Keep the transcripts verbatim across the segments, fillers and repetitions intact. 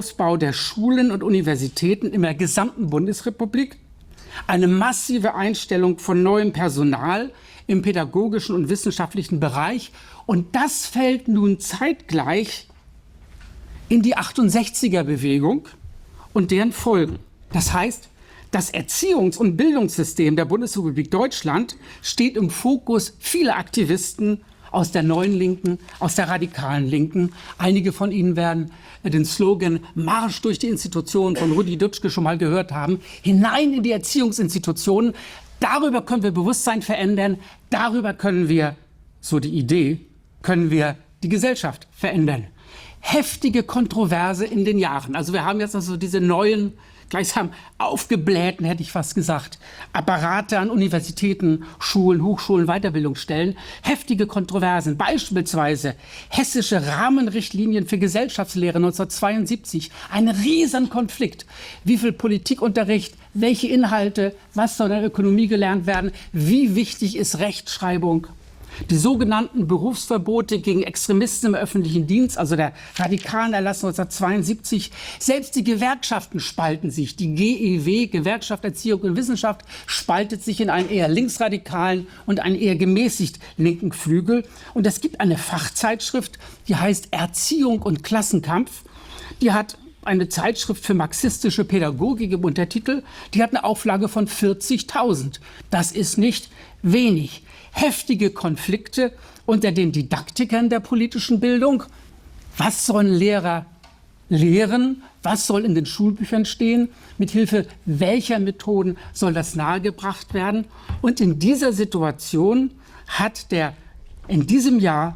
Ausbau der Schulen und Universitäten in der gesamten Bundesrepublik, eine massive Einstellung von neuem Personal im pädagogischen und wissenschaftlichen Bereich. Und das fällt nun zeitgleich in die achtundsechziger-Bewegung und deren Folgen. Das heißt, das Erziehungs- und Bildungssystem der Bundesrepublik Deutschland steht im Fokus vieler Aktivisten aus der neuen Linken, aus der radikalen Linken. Einige von Ihnen werden den Slogan Marsch durch die Institutionen von Rudi Dutschke schon mal gehört haben. Hinein in die Erziehungsinstitutionen. Darüber können wir Bewusstsein verändern. Darüber können wir, so die Idee, können wir die Gesellschaft verändern. Heftige Kontroverse in den Jahren. Also wir haben jetzt also diese neuen, gleichsam aufgeblähten, hätte ich fast gesagt, Apparate an Universitäten, Schulen, Hochschulen, Weiterbildungsstellen. Heftige Kontroversen, beispielsweise hessische Rahmenrichtlinien für Gesellschaftslehre neunzehnhundertzweiundsiebzig. Ein Riesenkonflikt. Wie viel Politikunterricht, welche Inhalte, was soll in der Ökonomie gelernt werden, wie wichtig ist Rechtschreibung? Die sogenannten Berufsverbote gegen Extremisten im öffentlichen Dienst, also der radikalen Erlass neunzehnhundertzweiundsiebzig. Selbst die Gewerkschaften spalten sich. Die G E W, Gewerkschaft Erziehung und Wissenschaft, spaltet sich in einen eher linksradikalen und einen eher gemäßigt linken Flügel. Und es gibt eine Fachzeitschrift, die heißt Erziehung und Klassenkampf. Die hat eine Zeitschrift für marxistische Pädagogik im Untertitel. Die hat eine Auflage von vierzigtausend. Das ist nicht wenig. Heftige Konflikte unter den Didaktikern der politischen Bildung. Was sollen Lehrer lehren? Was soll in den Schulbüchern stehen? Mithilfe welcher Methoden soll das nahegebracht werden? Und in dieser Situation hat der in diesem Jahr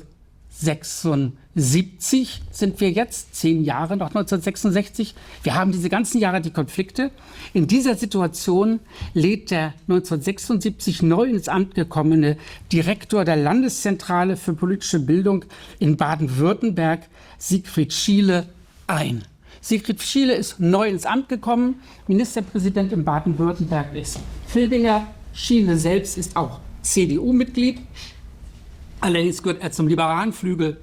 neunzehnhundertsechsundsiebzig, sind wir jetzt, zehn Jahre nach neunzehnhundertsechsundsechzig, wir haben diese ganzen Jahre die Konflikte. In dieser Situation lädt der neunzehnhundertsechsundsiebzig neu ins Amt gekommene Direktor der Landeszentrale für politische Bildung in Baden-Württemberg, Siegfried Schiele, ein. Siegfried Schiele ist neu ins Amt gekommen, Ministerpräsident in Baden-Württemberg ist Filbinger. Schiele selbst ist auch C D U-Mitglied. Allerdings gehört er zum liberalen Flügel,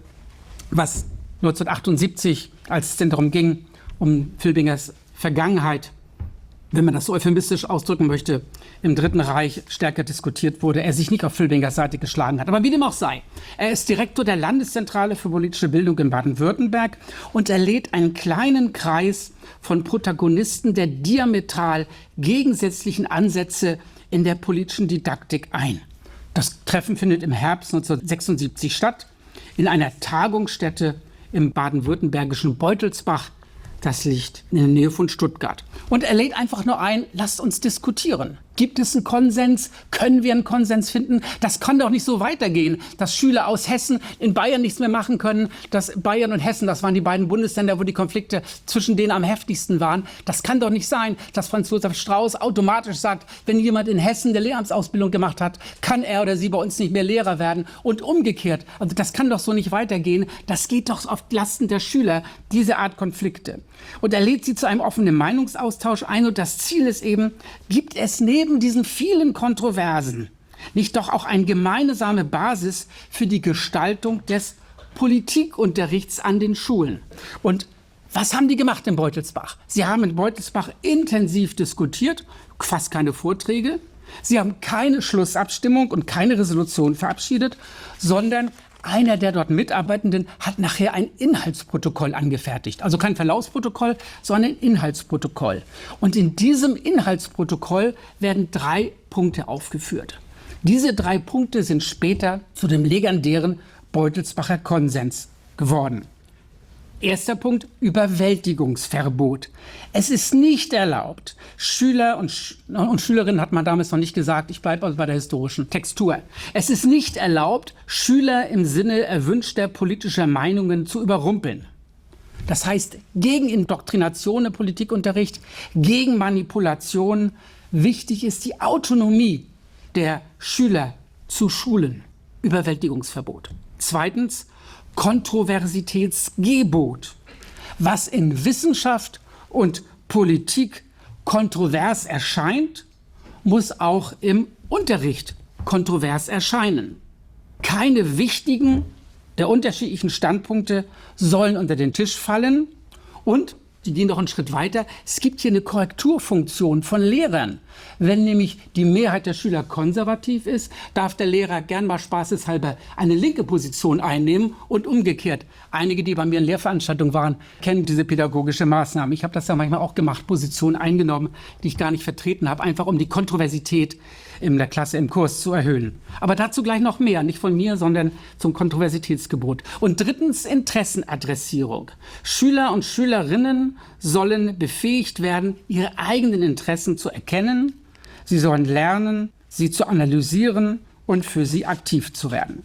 was neunzehnhundertachtundsiebzig, als es denn darum ging, um Filbingers Vergangenheit, wenn man das so euphemistisch ausdrücken möchte, im Dritten Reich stärker diskutiert wurde, er sich nicht auf Filbingers Seite geschlagen hat. Aber wie dem auch sei, er ist Direktor der Landeszentrale für politische Bildung in Baden-Württemberg und er lädt einen kleinen Kreis von Protagonisten der diametral gegensätzlichen Ansätze in der politischen Didaktik ein. Das Treffen findet im Herbst neunzehnhundertsechsundsiebzig statt, in einer Tagungsstätte im baden-württembergischen Beutelsbach. Das liegt in der Nähe von Stuttgart. Und er lädt einfach nur ein, lasst uns diskutieren. Gibt es einen Konsens? Können wir einen Konsens finden? Das kann doch nicht so weitergehen, dass Schüler aus Hessen in Bayern nichts mehr machen können, dass Bayern und Hessen, das waren die beiden Bundesländer, wo die Konflikte zwischen denen am heftigsten waren. Das kann doch nicht sein, dass Franz Josef Strauß automatisch sagt, wenn jemand in Hessen eine Lehramtsausbildung gemacht hat, kann er oder sie bei uns nicht mehr Lehrer werden und umgekehrt. Also das kann doch so nicht weitergehen. Das geht doch auf Lasten der Schüler, diese Art Konflikte. Und er lädt sie zu einem offenen Meinungsaustausch ein und das Ziel ist eben, gibt es neben Neben diesen vielen Kontroversen nicht doch auch eine gemeinsame Basis für die Gestaltung des Politikunterrichts an den Schulen? Und was haben die gemacht in Beutelsbach? Sie haben in Beutelsbach intensiv diskutiert, fast keine Vorträge. Sie haben keine Schlussabstimmung und keine Resolution verabschiedet, sondern einer der dort Mitarbeitenden hat nachher ein Inhaltsprotokoll angefertigt. Also kein Verlaufsprotokoll, sondern ein Inhaltsprotokoll. Und in diesem Inhaltsprotokoll werden drei Punkte aufgeführt. Diese drei Punkte sind später zu dem legendären Beutelsbacher Konsens geworden. Erster Punkt, Überwältigungsverbot. Es ist nicht erlaubt, Schüler und, Sch und Schülerinnen, hat man damals noch nicht gesagt, ich bleibe also bei der historischen Textur. Es ist nicht erlaubt, Schüler im Sinne erwünschter politischer Meinungen zu überrumpeln. Das heißt, gegen Indoktrination im Politikunterricht, gegen Manipulation. Wichtig ist die Autonomie der Schüler zu schulen. Überwältigungsverbot. Zweitens, Kontroversitätsgebot. Was in Wissenschaft und Politik kontrovers erscheint, muss auch im Unterricht kontrovers erscheinen. Keine wichtigen der unterschiedlichen Standpunkte sollen unter den Tisch fallen Und die gehen noch einen Schritt weiter. Es gibt hier eine Korrekturfunktion von Lehrern. Wenn nämlich die Mehrheit der Schüler konservativ ist, darf der Lehrer gern mal spaßeshalber eine linke Position einnehmen und umgekehrt. Einige, die bei mir in Lehrveranstaltungen waren, kennen diese pädagogische Maßnahme. Ich habe das ja manchmal auch gemacht, Positionen eingenommen, die ich gar nicht vertreten habe, einfach um die Kontroversität in der Klasse, im Kurs zu erhöhen. Aber dazu gleich noch mehr, nicht von mir, sondern zum Kontroversitätsgebot. Und drittens Interessenadressierung. Schüler und Schülerinnen sollen befähigt werden, ihre eigenen Interessen zu erkennen. Sie sollen lernen, sie zu analysieren und für sie aktiv zu werden.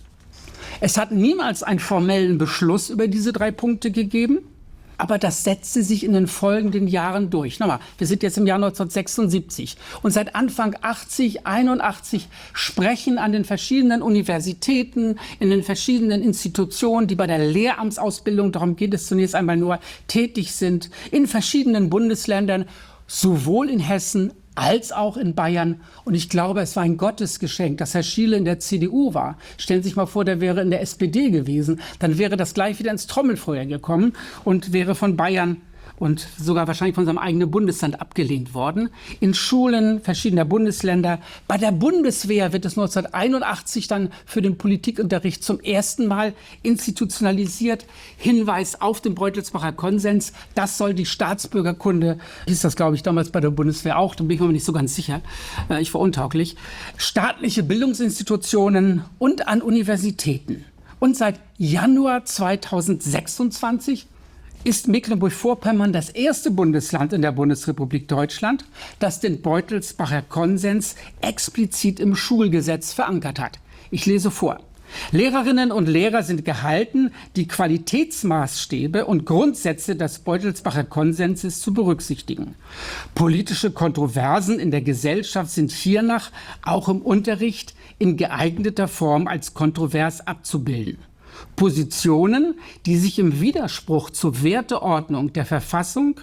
Es hat niemals einen formellen Beschluss über diese drei Punkte gegeben, aber das setzte sich in den folgenden Jahren durch. Nochmal, wir sind jetzt im Jahr neunzehnhundertsechsundsiebzig und seit Anfang achtzig, einundachtzig sprechen an den verschiedenen Universitäten, in den verschiedenen Institutionen, die bei der Lehramtsausbildung, darum geht es zunächst einmal nur, tätig sind, in verschiedenen Bundesländern, sowohl in Hessen als auch in Bayern. Und ich glaube, es war ein Gottesgeschenk, dass Herr Schiele in der C D U war. Stellen Sie sich mal vor, der wäre in der S P D gewesen. Dann wäre das gleich wieder ins Trommelfeuer gekommen und wäre von Bayern und sogar wahrscheinlich von seinem eigenen Bundesland abgelehnt worden. In Schulen verschiedener Bundesländer. Bei der Bundeswehr wird es neunzehnhunderteinundachtzig dann für den Politikunterricht zum ersten Mal institutionalisiert. Hinweis auf den Beutelsbacher Konsens. Das soll die Staatsbürgerkunde, hieß das, glaube ich, damals bei der Bundeswehr auch, da bin ich mir nicht so ganz sicher. Ich war untauglich. Staatliche Bildungsinstitutionen und an Universitäten. Und seit Januar zweitausendsechsundzwanzig ist Mecklenburg-Vorpommern das erste Bundesland in der Bundesrepublik Deutschland, das den Beutelsbacher Konsens explizit im Schulgesetz verankert hat. Ich lese vor. Lehrerinnen und Lehrer sind gehalten, die Qualitätsmaßstäbe und Grundsätze des Beutelsbacher Konsenses zu berücksichtigen. Politische Kontroversen in der Gesellschaft sind hiernach auch im Unterricht in geeigneter Form als kontrovers abzubilden. Positionen, die sich im Widerspruch zur Werteordnung der Verfassung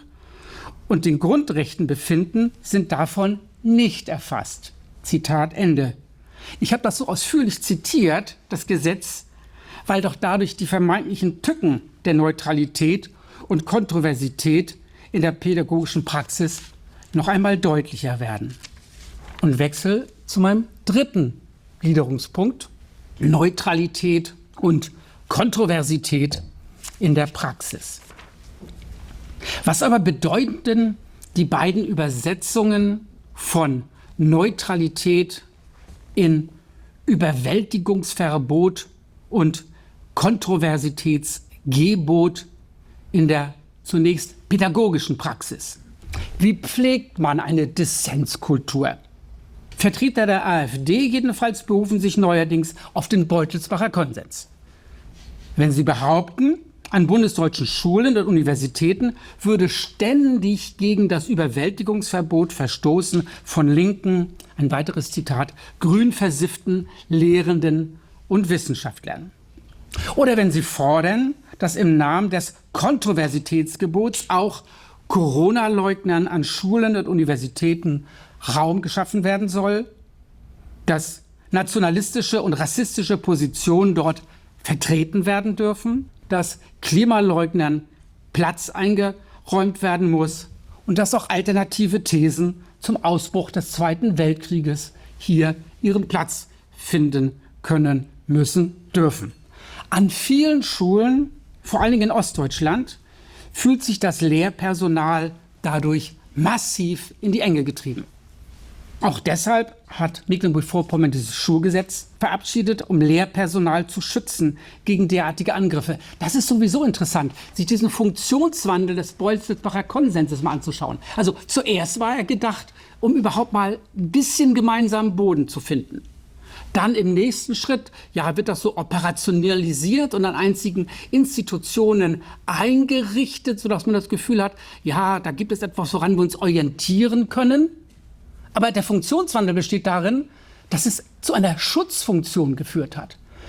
und den Grundrechten befinden, sind davon nicht erfasst. Zitat Ende. Ich habe das so ausführlich zitiert, das Gesetz, weil doch dadurch die vermeintlichen Tücken der Neutralität und Kontroversität in der pädagogischen Praxis noch einmal deutlicher werden. Und wechsel zu meinem dritten Gliederungspunkt: Neutralität und Kontroversität in der Praxis. Was aber bedeuten die beiden Übersetzungen von Neutralität in Überwältigungsverbot und Kontroversitätsgebot in der zunächst pädagogischen Praxis? Wie pflegt man eine Dissenskultur? Vertreter der AfD jedenfalls berufen sich neuerdings auf den Beutelsbacher Konsens. Wenn sie behaupten, an bundesdeutschen Schulen und Universitäten würde ständig gegen das Überwältigungsverbot verstoßen von linken, ein weiteres Zitat, grün versifften Lehrenden und Wissenschaftlern. Oder wenn sie fordern, dass im Namen des Kontroversitätsgebots auch Corona-Leugnern an Schulen und Universitäten Raum geschaffen werden soll, dass nationalistische und rassistische Positionen dort vertreten werden dürfen, dass Klimaleugnern Platz eingeräumt werden muss und dass auch alternative Thesen zum Ausbruch des Zweiten Weltkrieges hier ihren Platz finden können, müssen, dürfen. An vielen Schulen, vor allen Dingen in Ostdeutschland, fühlt sich das Lehrpersonal dadurch massiv in die Enge getrieben. Auch deshalb hat Mecklenburg-Vorpommern dieses Schulgesetz verabschiedet, um Lehrpersonal zu schützen gegen derartige Angriffe. Das ist sowieso interessant, sich diesen Funktionswandel des Beutelsbacher Konsenses mal anzuschauen. Also zuerst war er gedacht, um überhaupt mal ein bisschen gemeinsamen Boden zu finden. Dann im nächsten Schritt, ja, wird das so operationalisiert und an einzigen Institutionen eingerichtet, sodass man das Gefühl hat, ja, da gibt es etwas, woran wir uns orientieren können. Aber der Funktionswandel besteht darin, dass es zu einer Schutzfunktion geführt hat.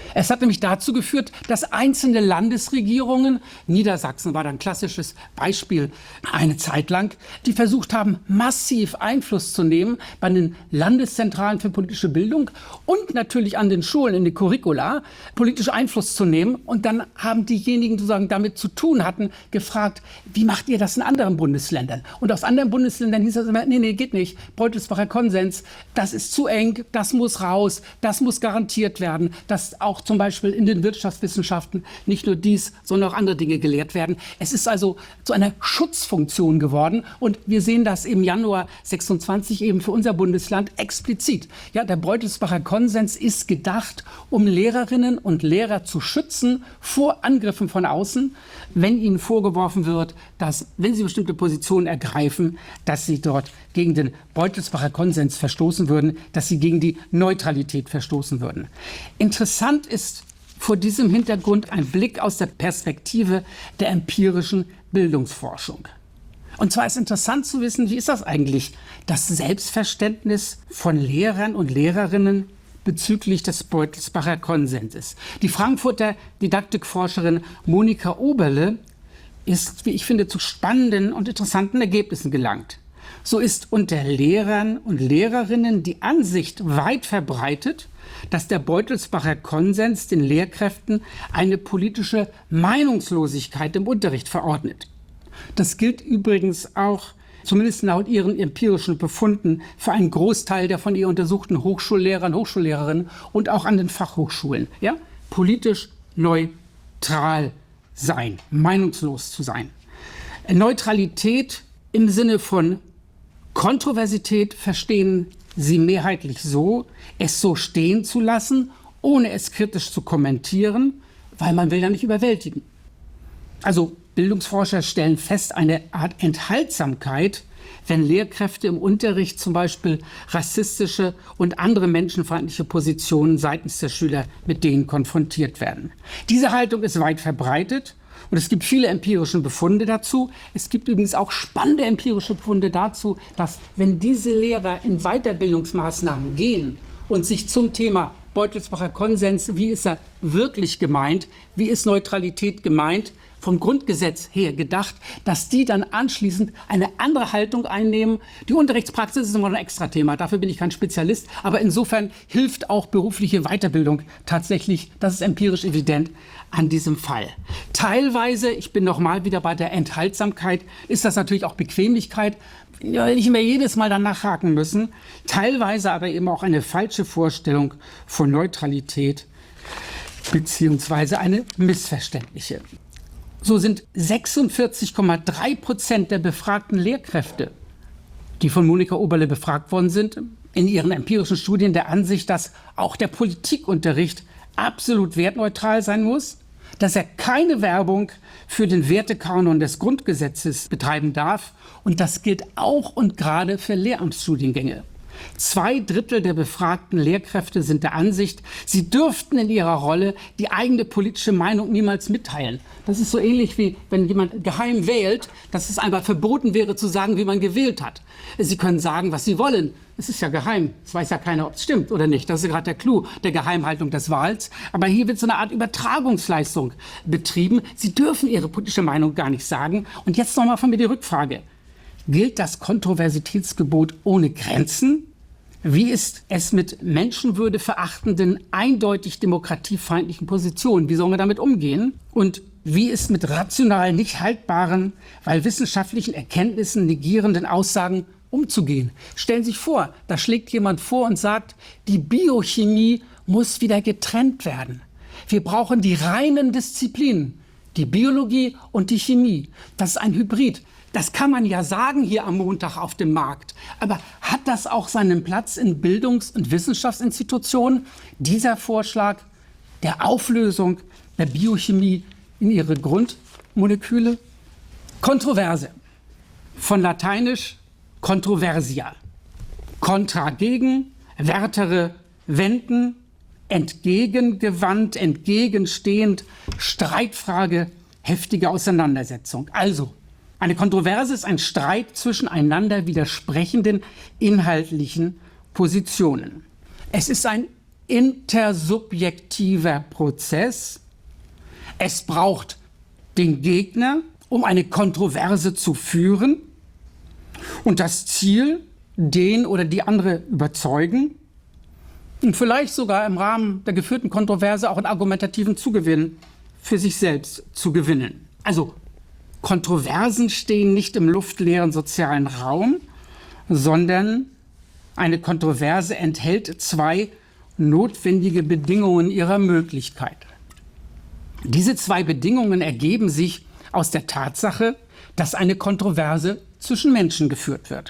Es hat nämlich dazu geführt, dass einzelne Landesregierungen, Niedersachsen war da ein klassisches Beispiel eine Zeit lang, die versucht haben, massiv Einfluss zu nehmen bei den Landeszentralen für politische Bildung und natürlich an den Schulen, in die Curricula, politisch Einfluss zu nehmen. Und dann haben diejenigen, die sozusagen damit zu tun hatten, gefragt, wie macht ihr das in anderen Bundesländern? Und aus anderen Bundesländern hieß es immer, nee, nee, geht nicht. Beutelsbacher Konsens, das ist zu eng, das muss raus, das muss garantiert werden, dass auch zum Beispiel in den Wirtschaftswissenschaften nicht nur dies, sondern auch andere Dinge gelehrt werden. Es ist also zu einer Schutzfunktion geworden und wir sehen das im Januar sechsundzwanzig eben für unser Bundesland explizit. Ja, der Beutelsbacher Konsens ist gedacht, um Lehrerinnen und Lehrer zu schützen vor Angriffen von außen, wenn ihnen vorgeworfen wird, dass, wenn sie bestimmte Positionen ergreifen, dass sie dort gegen den Beutelsbacher Konsens verstoßen würden, dass sie gegen die Neutralität verstoßen würden. Interessant ist vor diesem Hintergrund ein Blick aus der Perspektive der empirischen Bildungsforschung. Und zwar ist interessant zu wissen, wie ist das eigentlich, das Selbstverständnis von Lehrern und Lehrerinnen bezüglich des Beutelsbacher Konsenses. Die Frankfurter Didaktikforscherin Monika Oberle ist, wie ich finde, zu spannenden und interessanten Ergebnissen gelangt. So ist unter Lehrern und Lehrerinnen die Ansicht weit verbreitet, dass der Beutelsbacher Konsens den Lehrkräften eine politische Meinungslosigkeit im Unterricht verordnet. Das gilt übrigens auch, zumindest laut ihren empirischen Befunden, für einen Großteil der von ihr untersuchten Hochschullehrern, Hochschullehrerinnen und auch an den Fachhochschulen. Ja? Politisch neutral sein, meinungslos zu sein. Neutralität im Sinne von Kontroversität verstehen sie mehrheitlich so, es so stehen zu lassen, ohne es kritisch zu kommentieren, weil man will ja nicht überwältigen. Also Bildungsforscher stellen fest, eine Art Enthaltsamkeit, wenn Lehrkräfte im Unterricht zum Beispiel rassistische und andere menschenfeindliche Positionen seitens der Schüler mit denen konfrontiert werden. Diese Haltung ist weit verbreitet. Und es gibt viele empirische Befunde dazu. Es gibt übrigens auch spannende empirische Befunde dazu, dass wenn diese Lehrer in Weiterbildungsmaßnahmen gehen und sich zum Thema Beutelsbacher Konsens, wie ist er wirklich gemeint, wie ist Neutralität gemeint, vom Grundgesetz her gedacht, dass die dann anschließend eine andere Haltung einnehmen. Die Unterrichtspraxis ist immer ein extra Thema, dafür bin ich kein Spezialist, aber insofern hilft auch berufliche Weiterbildung tatsächlich, das ist empirisch evident, an diesem Fall. Teilweise, ich bin nochmal wieder bei der Enthaltsamkeit, ist das natürlich auch Bequemlichkeit, nicht mehr jedes Mal danach haken müssen, teilweise aber eben auch eine falsche Vorstellung von Neutralität beziehungsweise eine missverständliche. So sind sechsundvierzig Komma drei Prozent der befragten Lehrkräfte, die von Monika Oberle befragt worden sind, in ihren empirischen Studien der Ansicht, dass auch der Politikunterricht absolut wertneutral sein muss, dass er keine Werbung für den Wertekanon des Grundgesetzes betreiben darf. Und das gilt auch und gerade für Lehramtsstudiengänge. Zwei Drittel der befragten Lehrkräfte sind der Ansicht, sie dürften in ihrer Rolle die eigene politische Meinung niemals mitteilen. Das ist so ähnlich wie wenn jemand geheim wählt, dass es einfach verboten wäre zu sagen, wie man gewählt hat. Sie können sagen, was sie wollen. Es ist ja geheim. Es weiß ja keiner, ob es stimmt oder nicht. Das ist gerade der Clou der Geheimhaltung des Wahls. Aber hier wird so eine Art Übertragungsleistung betrieben. Sie dürfen ihre politische Meinung gar nicht sagen. Und jetzt nochmal von mir die Rückfrage. Gilt das Kontroversitätsgebot ohne Grenzen? Wie ist es mit Menschenwürde verachtenden, eindeutig demokratiefeindlichen Positionen? Wie sollen wir damit umgehen? Und wie ist mit rational nicht haltbaren, weil wissenschaftlichen Erkenntnissen negierenden Aussagen umzugehen? Stellen Sie sich vor, da schlägt jemand vor und sagt, die Biochemie muss wieder getrennt werden. Wir brauchen die reinen Disziplinen, die Biologie und die Chemie. Das ist ein Hybrid. Das kann man ja sagen hier am Montag auf dem Markt. Aber hat das auch seinen Platz in Bildungs- und Wissenschaftsinstitutionen? Dieser Vorschlag der Auflösung der Biochemie in ihre Grundmoleküle? Kontroverse. Von lateinisch controversia. Contra gegen, vertere wenden, entgegengewandt, entgegenstehend, Streitfrage, heftige Auseinandersetzung. Also, eine Kontroverse ist ein Streit zwischen einander widersprechenden inhaltlichen Positionen. Es ist ein intersubjektiver Prozess. Es braucht den Gegner, um eine Kontroverse zu führen und das Ziel, den oder die andere überzeugen und vielleicht sogar im Rahmen der geführten Kontroverse auch einen argumentativen Zugewinn für sich selbst zu gewinnen. Also Kontroversen stehen nicht im luftleeren sozialen Raum, sondern eine Kontroverse enthält zwei notwendige Bedingungen ihrer Möglichkeit. Diese zwei Bedingungen ergeben sich aus der Tatsache, dass eine Kontroverse zwischen Menschen geführt wird.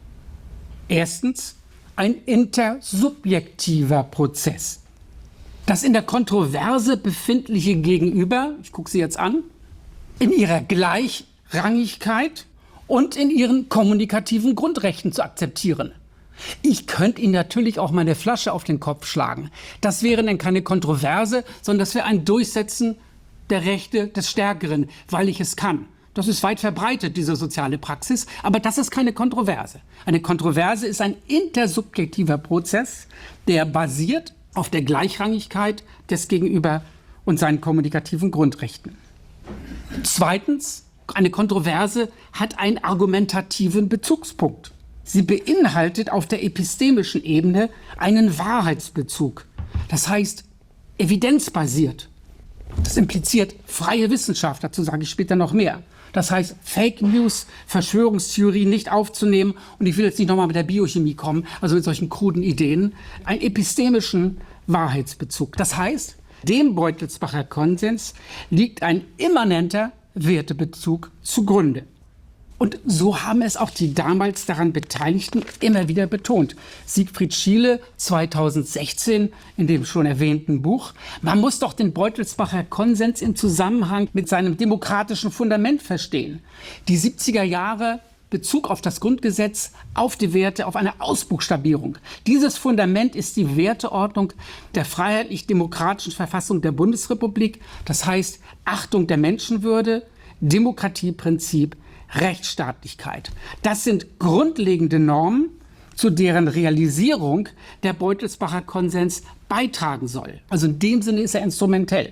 Erstens ein intersubjektiver Prozess. Das in der Kontroverse befindliche Gegenüber, ich gucke Sie jetzt an, in ihrer Gleichrangigkeit und in ihren kommunikativen Grundrechten zu akzeptieren. Ich könnte Ihnen natürlich auch meine Flasche auf den Kopf schlagen. Das wäre dann keine Kontroverse, sondern das wäre ein Durchsetzen der Rechte des Stärkeren, weil ich es kann. Das ist weit verbreitet, diese soziale Praxis, aber das ist keine Kontroverse. Eine Kontroverse ist ein intersubjektiver Prozess, der basiert auf der Gleichrangigkeit des Gegenüber und seinen kommunikativen Grundrechten. Zweitens, eine Kontroverse hat einen argumentativen Bezugspunkt. Sie beinhaltet auf der epistemischen Ebene einen Wahrheitsbezug. Das heißt, evidenzbasiert. Das impliziert freie Wissenschaft, dazu sage ich später noch mehr. Das heißt, Fake News, Verschwörungstheorie nicht aufzunehmen. Und ich will jetzt nicht nochmal mit der Biochemie kommen, also mit solchen kruden Ideen. Einen epistemischen Wahrheitsbezug. Das heißt, dem Beutelsbacher Konsens liegt ein immanenter Wertebezug zugrunde. Und so haben es auch die damals daran Beteiligten immer wieder betont. Siegfried Schiele zweitausendsechzehn in dem schon erwähnten Buch. Man muss doch den Beutelsbacher Konsens im Zusammenhang mit seinem demokratischen Fundament verstehen. Die siebziger Jahre Bezug auf das Grundgesetz, auf die Werte, auf eine Ausbuchstabierung. Dieses Fundament ist die Werteordnung der freiheitlich-demokratischen Verfassung der Bundesrepublik. Das heißt Achtung der Menschenwürde, Demokratieprinzip, Rechtsstaatlichkeit. Das sind grundlegende Normen, zu deren Realisierung der Beutelsbacher Konsens beitragen soll. Also in dem Sinne ist er instrumentell.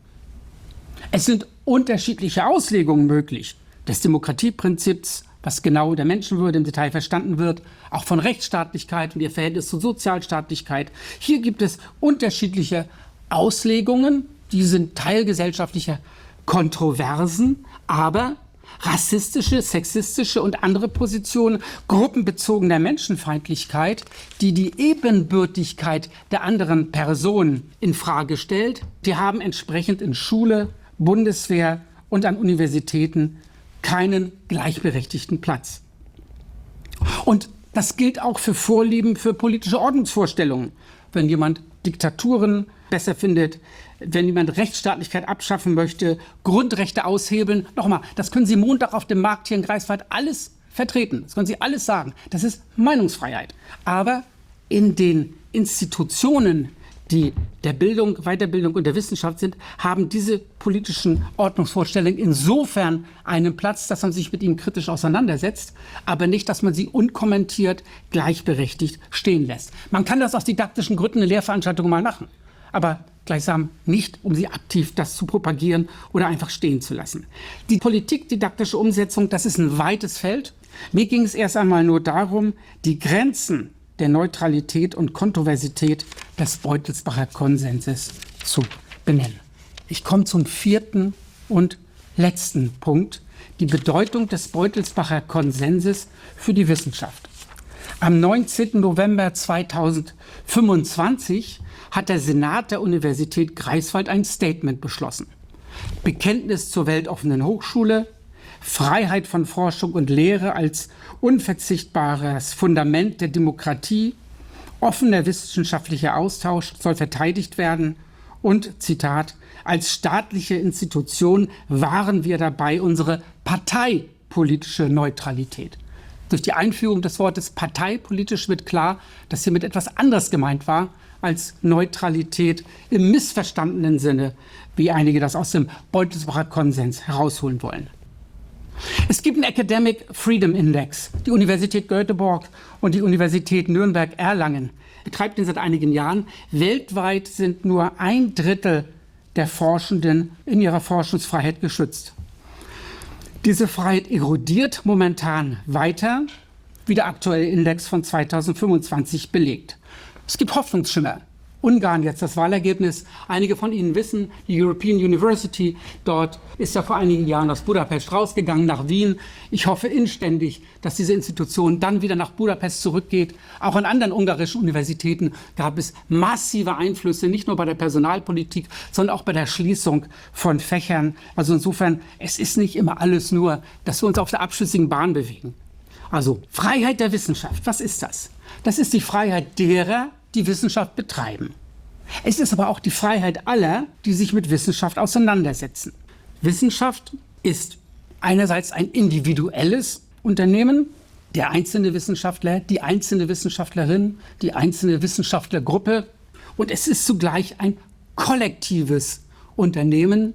Es sind unterschiedliche Auslegungen möglich des Demokratieprinzips, was genau der Menschenwürde im Detail verstanden wird, auch von Rechtsstaatlichkeit und ihr Verhältnis zur Sozialstaatlichkeit. Hier gibt es unterschiedliche Auslegungen, die sind Teil gesellschaftlicher Kontroversen, aber rassistische, sexistische und andere Positionen gruppenbezogener Menschenfeindlichkeit, die die Ebenbürtigkeit der anderen Person in Frage stellt, die haben entsprechend in Schule, Bundeswehr und an Universitäten keinen gleichberechtigten Platz. Und das gilt auch für Vorlieben für politische Ordnungsvorstellungen. Wenn jemand Diktaturen besser findet, wenn jemand Rechtsstaatlichkeit abschaffen möchte, Grundrechte aushebeln, nochmal, das können Sie Montag auf dem Markt hier in Greifswald alles vertreten. Das können Sie alles sagen. Das ist Meinungsfreiheit. Aber in den Institutionen, die der Bildung, Weiterbildung und der Wissenschaft sind, haben diese politischen Ordnungsvorstellungen insofern einen Platz, dass man sich mit ihnen kritisch auseinandersetzt, aber nicht, dass man sie unkommentiert, gleichberechtigt stehen lässt. Man kann das aus didaktischen Gründen in Lehrveranstaltungen mal machen, aber gleichsam nicht, um sie aktiv das zu propagieren oder einfach stehen zu lassen. Die politikdidaktische Umsetzung, das ist ein weites Feld. Mir ging es erst einmal nur darum, die Grenzen der Neutralität und Kontroversität des Beutelsbacher Konsenses zu benennen. Ich komme zum vierten und letzten Punkt, die Bedeutung des Beutelsbacher Konsenses für die Wissenschaft. Am neunzehnten November zweitausendfünfundzwanzig hat der Senat der Universität Greifswald ein Statement beschlossen. Bekenntnis zur weltoffenen Hochschule, Freiheit von Forschung und Lehre als unverzichtbares Fundament der Demokratie, offener wissenschaftlicher Austausch soll verteidigt werden und, Zitat, als staatliche Institution wahren wir dabei unsere parteipolitische Neutralität. Durch die Einführung des Wortes parteipolitisch wird klar, dass hiermit etwas anderes gemeint war als Neutralität im missverstandenen Sinne, wie einige das aus dem Beutelsbacher Konsens herausholen wollen. Es gibt einen Academic Freedom Index. Die Universität Göteborg und die Universität Nürnberg-Erlangen betreibt den seit einigen Jahren. Weltweit sind nur ein Drittel der Forschenden in ihrer Forschungsfreiheit geschützt. Diese Freiheit erodiert momentan weiter, wie der aktuelle Index von zweitausendfünfundzwanzig belegt. Es gibt Hoffnungsschimmer. Ungarn jetzt das Wahlergebnis. Einige von Ihnen wissen, die European University dort ist ja vor einigen Jahren aus Budapest rausgegangen nach Wien. Ich hoffe inständig, dass diese Institution dann wieder nach Budapest zurückgeht. Auch an anderen ungarischen Universitäten gab es massive Einflüsse, nicht nur bei der Personalpolitik, sondern auch bei der Schließung von Fächern. Also insofern, es ist nicht immer alles nur, dass wir uns auf der abschüssigen Bahn bewegen. Also Freiheit der Wissenschaft, was ist das? Das ist die Freiheit derer, die Wissenschaft betreiben. Es ist aber auch die Freiheit aller, die sich mit Wissenschaft auseinandersetzen. Wissenschaft ist einerseits ein individuelles Unternehmen, der einzelne Wissenschaftler, die einzelne Wissenschaftlerin, die einzelne Wissenschaftlergruppe. Und es ist zugleich ein kollektives Unternehmen,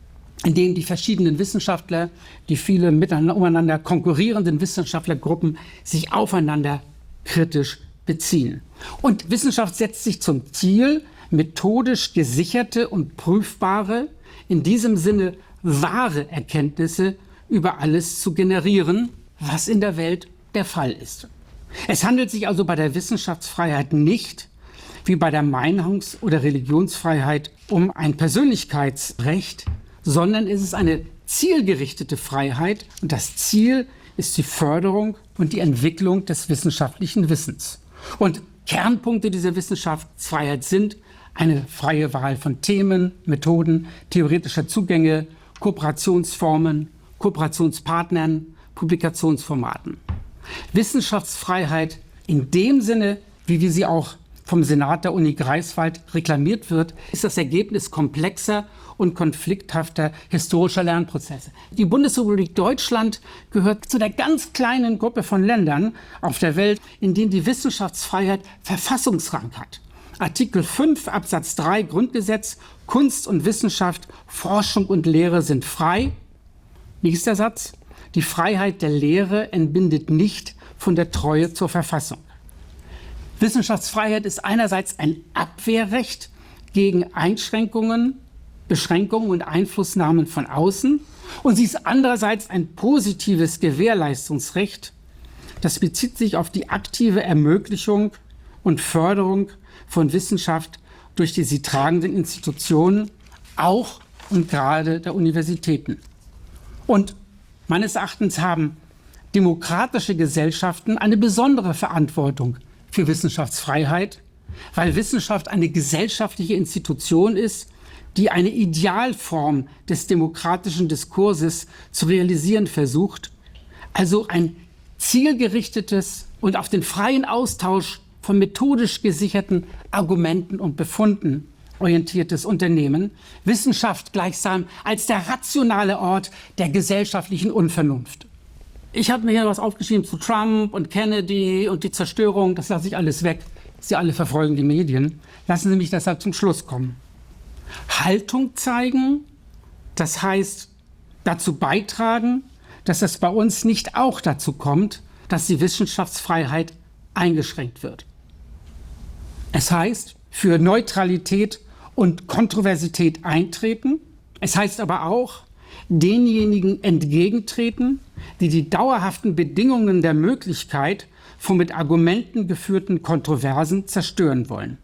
in dem die verschiedenen Wissenschaftler, die viele miteinander konkurrierenden Wissenschaftlergruppen sich aufeinander kritisch beziehen. Und Wissenschaft setzt sich zum Ziel, methodisch gesicherte und prüfbare, in diesem Sinne wahre Erkenntnisse über alles zu generieren, was in der Welt der Fall ist. Es handelt sich also bei der Wissenschaftsfreiheit nicht, wie bei der Meinungs- oder Religionsfreiheit, um ein Persönlichkeitsrecht, sondern es ist eine zielgerichtete Freiheit und das Ziel ist die Förderung und die Entwicklung des wissenschaftlichen Wissens. Und Kernpunkte dieser Wissenschaftsfreiheit sind eine freie Wahl von Themen, Methoden, theoretischer Zugänge, Kooperationsformen, Kooperationspartnern, Publikationsformaten. Wissenschaftsfreiheit in dem Sinne, wie wir sie auch vom Senat der Uni Greifswald reklamiert wird, ist das Ergebnis komplexer und konflikthafter historischer Lernprozesse. Die Bundesrepublik Deutschland gehört zu der ganz kleinen Gruppe von Ländern auf der Welt, in denen die Wissenschaftsfreiheit Verfassungsrang hat. Artikel fünf Absatz drei Grundgesetz: Kunst und Wissenschaft, Forschung und Lehre sind frei. Nächster Satz: Die Freiheit der Lehre entbindet nicht von der Treue zur Verfassung. Wissenschaftsfreiheit ist einerseits ein Abwehrrecht gegen Einschränkungen, Beschränkungen und Einflussnahmen von außen und sie ist andererseits ein positives Gewährleistungsrecht. Das bezieht sich auf die aktive Ermöglichung und Förderung von Wissenschaft durch die sie tragenden Institutionen, auch und gerade der Universitäten. Und meines Erachtens haben demokratische Gesellschaften eine besondere Verantwortung für Wissenschaftsfreiheit, weil Wissenschaft eine gesellschaftliche Institution ist, die eine Idealform des demokratischen Diskurses zu realisieren versucht, also ein zielgerichtetes und auf den freien Austausch von methodisch gesicherten Argumenten und Befunden orientiertes Unternehmen, Wissenschaft gleichsam als der rationale Ort der gesellschaftlichen Unvernunft. Ich habe mir hier was aufgeschrieben zu Trump und Kennedy und die Zerstörung, das lasse ich alles weg. Sie alle verfolgen die Medien. Lassen Sie mich deshalb zum Schluss kommen. Haltung zeigen, das heißt dazu beitragen, dass es bei uns nicht auch dazu kommt, dass die Wissenschaftsfreiheit eingeschränkt wird. Es heißt für Neutralität und Kontroversität eintreten. Es heißt aber auch denjenigen entgegentreten, die die dauerhaften Bedingungen der Möglichkeit von mit Argumenten geführten Kontroversen zerstören wollen.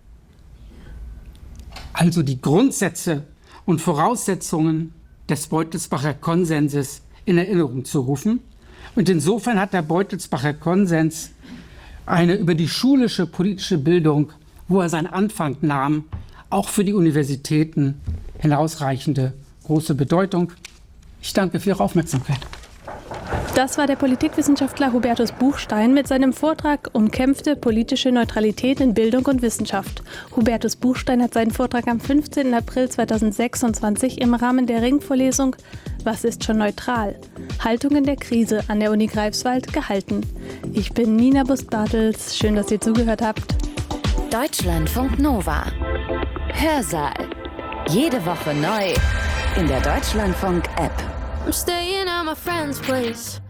Also die Grundsätze und Voraussetzungen des Beutelsbacher Konsenses in Erinnerung zu rufen. Und insofern hat der Beutelsbacher Konsens eine über die schulische politische Bildung, wo er seinen Anfang nahm, auch für die Universitäten hinausreichende große Bedeutung. Ich danke für Ihre Aufmerksamkeit. Das war der Politikwissenschaftler Hubertus Buchstein mit seinem Vortrag Umkämpfte politische Neutralität in Bildung und Wissenschaft. Hubertus Buchstein hat seinen Vortrag am fünfzehnten April zweitausendsechsundzwanzig im Rahmen der Ringvorlesung Was ist schon neutral? Haltungen der Krise an der Uni Greifswald gehalten. Ich bin Nina Bust-Bartels. Schön, dass ihr zugehört habt. Deutschlandfunk Nova. Hörsaal. Jede Woche neu in der Deutschlandfunk-App. I'm staying at my friend's place.